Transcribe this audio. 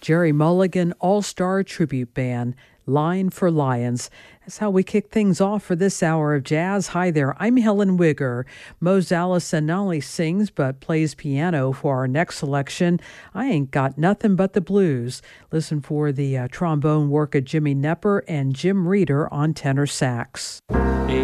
Jerry Mulligan All-Star Tribute Band, Line for Lions. That's how we kick things off for this hour of jazz. Hi there, I'm Helen Wigger. Mose Allison not only sings but plays piano for our next selection. I Ain't Got Nothing But the Blues. Listen for the trombone work of Jimmy Nepper and Jim Reeder on tenor sax.